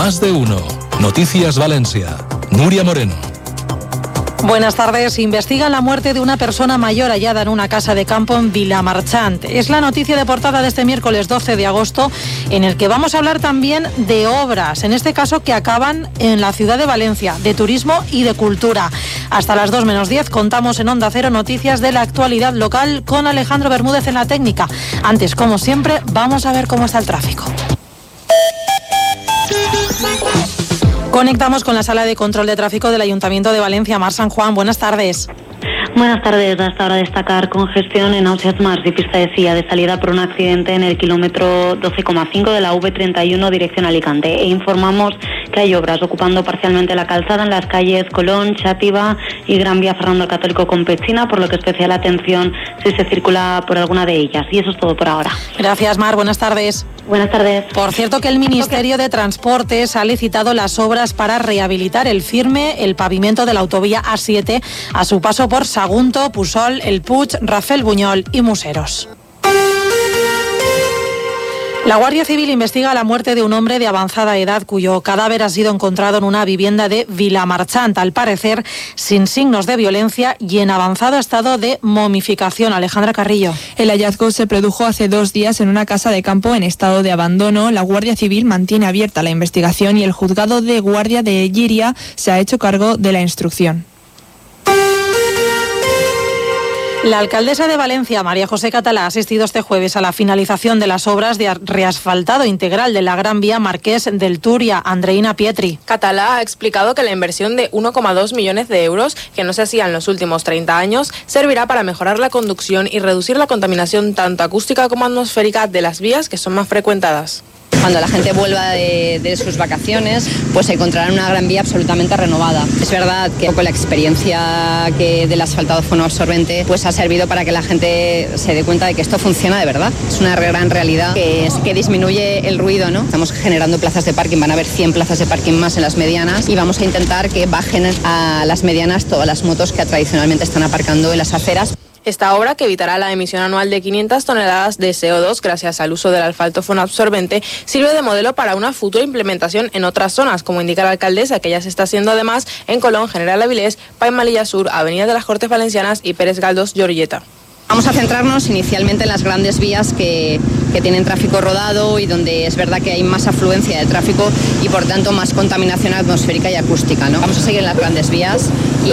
Más de uno. Noticias Valencia. Núria Moreno. Buenas tardes. Investigan la muerte de una persona mayor hallada en una casa de campo en Vilamarchant. Es la noticia de portada de este miércoles 12 de agosto, en el que vamos a hablar también de obras, en este caso que acaban en la ciudad de Valencia, de turismo y de cultura. Hasta las 2 menos 10 contamos en Onda Cero noticias de la actualidad local con Alejandro Bermúdez en la técnica. Antes, como siempre, vamos a ver cómo está el tráfico. Conectamos con la sala de control de tráfico del Ayuntamiento de Valencia. Mar San Juan, buenas tardes. Buenas tardes. Hasta ahora destacar congestión en Ausiàs Març y pista de Silla de salida por un accidente en el kilómetro 12,5 de la V31 dirección Alicante. E informamos que hay obras ocupando parcialmente la calzada en las calles Colón, Xàtiva y Gran Vía Fernando el Católico con Pechina, por lo que especial atención si se circula por alguna de ellas. Y eso es todo por ahora. Gracias, Mar. Buenas tardes. Buenas tardes. Por cierto, que el Ministerio de Transportes ha licitado las obras para rehabilitar el firme, el pavimento de la autovía A7 a su paso por Sagunto, Pusol, El Puig, Rafel Buñol y Museros. La Guardia Civil investiga la muerte de un hombre de avanzada edad cuyo cadáver ha sido encontrado en una vivienda de Vilamarchant, al parecer sin signos de violencia y en avanzado estado de momificación. Alejandra Carrillo. El hallazgo se produjo hace 2 días en una casa de campo en estado de abandono. La Guardia Civil mantiene abierta la investigación y el juzgado de guardia de Llíria se ha hecho cargo de la instrucción. La alcaldesa de Valencia, María José Catalá, ha asistido este jueves a la finalización de las obras de reasfaltado integral de la Gran Vía Marqués del Túria. Andreina Pietri. Catalá ha explicado que la inversión de 1,2 millones de euros, que no se hacía en los últimos 30 años, servirá para mejorar la conducción y reducir la contaminación tanto acústica como atmosférica de las vías que son más frecuentadas. Cuando la gente vuelva de sus vacaciones, pues se encontrarán una Gran Vía absolutamente renovada. Es verdad que la experiencia del asfaltado fonoabsorbente pues ha servido para que la gente se dé cuenta de que esto funciona de verdad. Es una gran realidad que disminuye el ruido, ¿no? Estamos generando plazas de parking, van a haber 100 plazas de parking más en las medianas y vamos a intentar que bajen a las medianas todas las motos que tradicionalmente están aparcando en las aceras. Esta obra, que evitará la emisión anual de 500 toneladas de CO2 gracias al uso del asfalto fonoabsorbente, sirve de modelo para una futura implementación en otras zonas, como indica la alcaldesa, que ya se está haciendo además en Colón, General Avilés, Paimalilla Sur, Avenida de las Cortes Valencianas y Pérez Galdós, Llorelleta. Vamos a centrarnos inicialmente en las grandes vías que tienen tráfico rodado y donde es verdad que hay más afluencia de tráfico y por tanto más contaminación atmosférica y acústica, ¿no? Vamos a seguir en las grandes vías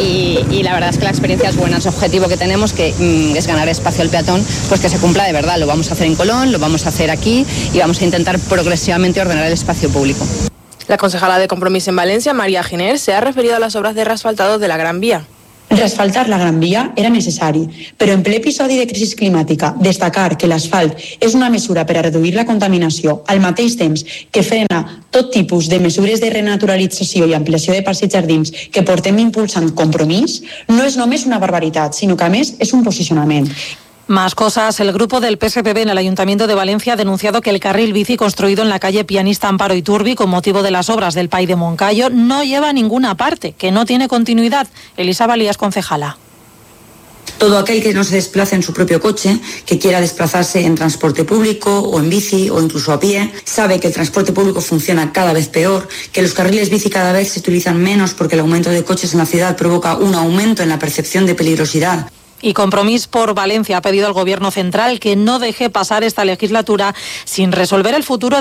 y la verdad es que la experiencia es buena. El objetivo que tenemos, que es ganar espacio al peatón, pues que se cumpla de verdad. Lo vamos a hacer en Colón, lo vamos a hacer aquí y vamos a intentar progresivamente ordenar el espacio público. La concejala de Compromís en Valencia, María Giner, se ha referido a las obras de reasfaltado de la Gran Vía. Reasfaltar la Gran Via era necessari, però en ple episodi de crisi climàtica destacar que l'asfalt és una mesura per a reduir la contaminació al mateix temps que frena tot tipus de mesures de renaturalització i ampliació de parcs i jardins que portem impulsant Compromís no és només una barbaritat, sinó que a més és un posicionament. Más cosas. El grupo del PSPB en el Ayuntamiento de Valencia ha denunciado que el carril bici construido en la calle Pianista Amparo Iturbi con motivo de las obras del PAI de Moncayo no lleva a ninguna parte, que no tiene continuidad. Elisa Valías, concejala. Todo aquel que no se desplace en su propio coche, que quiera desplazarse en transporte público o en bici o incluso a pie, sabe que el transporte público funciona cada vez peor, que los carriles bici cada vez se utilizan menos porque el aumento de coches en la ciudad provoca un aumento en la percepción de peligrosidad. Y Compromís por Valencia ha pedido al Gobierno central que no deje pasar esta legislatura sin resolver el futuro